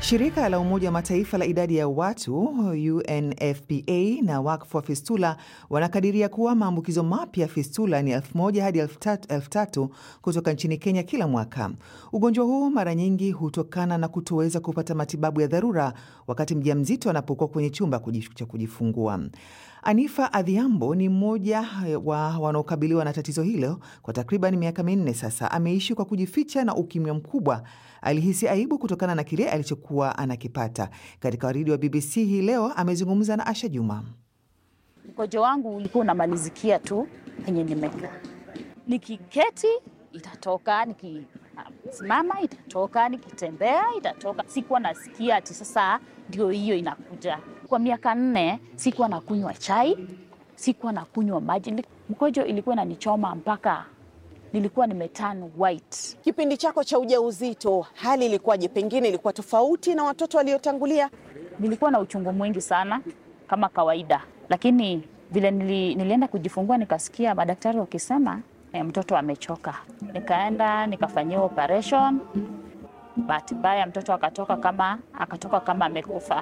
Shirika la Umoja wa Mataifa la idadi ya watu UNFPA na Work for Fistula wanakadiria kuwa maambukizo mapya ya fistula ni 1,000 hadi 3,000 kutoka nchini Kenya kila mwaka. Ugonjwa huu mara nyingi hutokana na kutoweza kupata matibabu ya dharura wakati mjamzito anapokuwa kwenye chumba cha kujifungua. Anifa Adhiambo ni mmoja wa wanaokabiliwa na tatizo hilo kwa takriban miaka 4 sasa. Ameishi kwa kujificha na ukimya mkubwa. Alihisi aibu kutokana na kile alichokuwa anakipata. Katika waridi wa BBC hii leo amezungumza na Asha Juma. Mkojo wangu ulikuwa unamalizikia tu penye nimekaa. Nikiketi itatoka, nikisimama itatoka, nikitembea itatoka. Sikuwa nasikia ati sasa ndio hiyo inakuja. Kwa miaka 4 sikuwa nakunywa chai, sikuwa nakunywa maji. Mkojo ilikuwa inanichoma mpaka nilikuwa nimeturn white. Kipindi chako cha ujauzito hali ilikuwaje? Pengine ilikuwa tofauti na watoto waliotangulia? Nilikuwa na uchungu mwingi sana kama kawaida, lakini vile nilienda kujifungua nikasikia madaktari wakisema mtoto amechoka. Nikaenda nikafanyiwa operation. Bahati mbaya mtoto akatoka kama amekufa.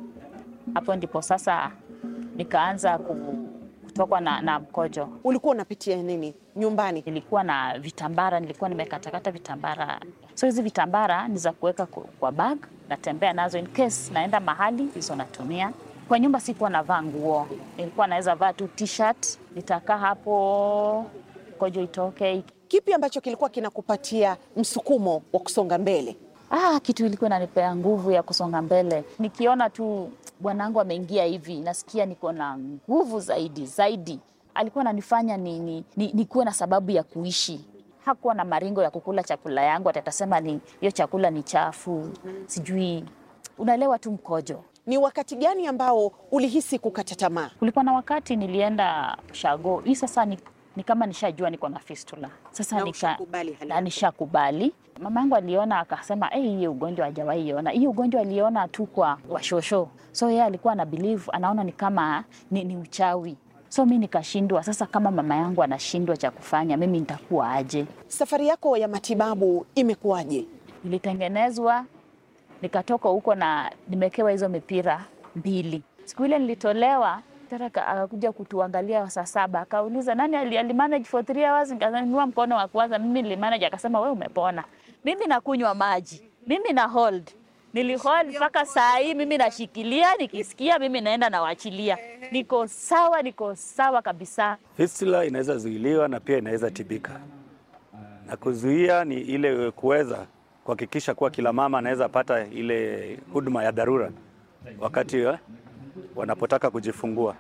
Hapo ndipo sasa nikaanza kutokwa na mkojo. Ulikuwa unapitia nini nyumbani? Nilikuwa na vitambara, nilikuwa nimekatakata vitambara. So hizi vitambara ni za kuweka kwa bag, natembea nazo in case naenda mahali, hizo natumia. Kwa nyumba sikuwa navaa nguo. Nilikuwa naweza vaa tu t-shirt, nitakaa hapo mkojo itoke. Kipi ambacho kilikuwa kinakupatia msukumo wa kusonga mbele? Kitu ilikuwa inanipea nguvu ya kusonga mbele. Nikiona tu bwanangu ameingia hivi, nasikia niko na nguvu zaidi. Alikuwa ananifanya nikuwe na sababu ya kuishi. Hakuwa na maringo ya kukula chakula yangu, atasema ni hiyo chakula ni chafu. Sijui. Unaelewa tu mkojo. Ni wakati gani ambao ulihisi kukata tamaa? Kulikuwa na wakati nilienda Shago. Hii sasa ni kama nishajua niko na fistula. Sasa nishakubali. Mama yangu aliona akasema, hii ugonjwa hajawahi iona. Hii ugonjwa aliona tu kwa shosho. So yeye alikuwa na believe, anaona ni kama ni uchawi. So mimi nikashindwa. Sasa kama mama yangu anashindwa cha kufanya, mimi nitakuwa aje? Safari yako ya matibabu imekuwaje? Nilitengenezwa, nikatoka huko na nimekewa hizo mipira 2. Siku ile nilitolewa, Taraka akakuja kutuangalia saa 7. Akauliza nani alimanage for 3 hours? Nikanyanyua mkono wa kwanza, mimi nilimanage. Akasema wewe umepona. Mimi nakunywa maji. Mimi na hold. Nilihold mpaka saa hii, mimi nashikilia, nikisikia mimi naenda na waachilia. Niko sawa kabisa. Fistula inaweza zuiliwa na pia inaweza tibika. Na kuzuia ni ile kuweza kuhakikisha kuwa kila mama anaweza pata ile huduma ya dharura wakati wanapotaka kujifungua.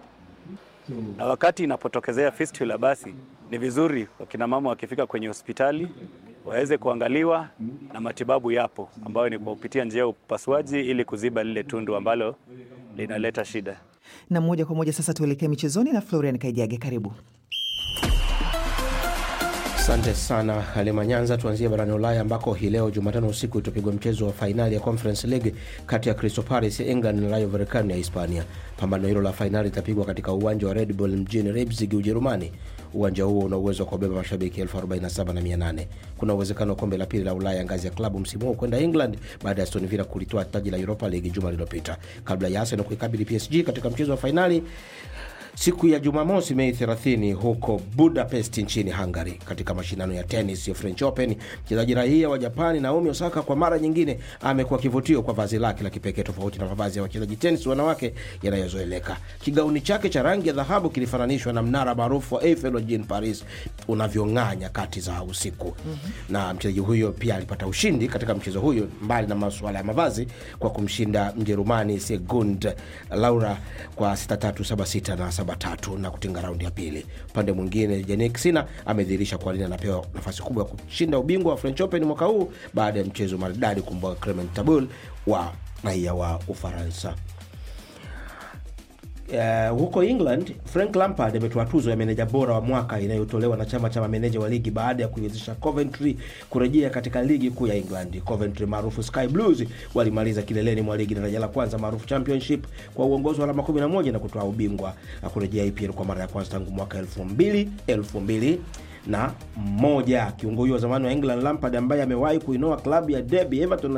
Na wakati inapotokezea fistula, basi ni vizuri wakina mama wakifika kwenye hospitali waweze kuangaliwa na matibabu yapo ambayo ni kwa kupitia njia ya upasuaji ili kuziba lile tundu ambalo linaleta shida. Na moja kwa moja sasa tuelekee michezoni na Florian Kaijage, karibu. Asante sana Halima Nyanza. Tuanzie barani Ulaya ambako hii leo Jumatano usiku itapigwa mchezo wa fainali ya Conference League kati ya Crystal Palace ya England na Rayo Vallecano ya Hispania. Pambano hilo la fainali litapigwa katika uwanja wa Red Bull mjini Leipzig, Ujerumani. Uwanja huo una uwezo wa kubeba mashabiki 47,800. Kuna uwezekano kombe la pili la Ulaya ngazi ya klabu msimu huu kwenda England baada ya Aston Villa kulitoa taji la Europa League juma lililopita, kabla ya Arsenal kuikabili PSG katika mchezo wa fainali siku ya Jumamosi Mei 30 huko Budapest nchini Hungary. Katika mashindano ya tennis ya French Open, mchezaji raia wa Japani Naomi Osaka kwa mara nyingine amekuwa kivutio kwa vazi lake la kipekee, tofauti na mavazi ya wachezaji tennis wanawake yanayozoeleka. Kigauni chake cha rangi ya dhahabu kilifananishwa na mnara maarufu wa Eiffel mjini Paris unavyong'aa nyakati za usiku. Na mchezaji huyo pia alipata ushindi katika mchezo huyo, mbali na masuala ya mavazi, kwa kumshinda Mjerumani Sigmund Laura kwa 6-3, 7-6 na 7-3 na kutinga raundi ya pili. Upande mwingine, Jannik Sinner amedhihirisha kwa nini anapewa nafasi kubwa ya kushinda ubingwa wa French Open mwaka huu baada ya mchezo maridadi kumbwaga Clement Tabul wa raia wa Ufaransa. Huko England, Frank Lampard ametoa tuzo ya meneja bora wa mwaka inayotolewa na chama cha mameneja wa ligi baada ya kuiwezesha Coventry kurejea katika ligi kuu ya England. Coventry maarufu Sky Blues walimaliza kileleni mwa ligi daraja la kwanza maarufu Championship kwa uongozi wa alama 11 na kutoa ubingwa na kurejea EPL kwa mara ya kwanza tangu mwaka 2000 na moja. Kiongozi wa zamani wa England Lampard ambaye amewahi kuinoa klabu ya Derby Everton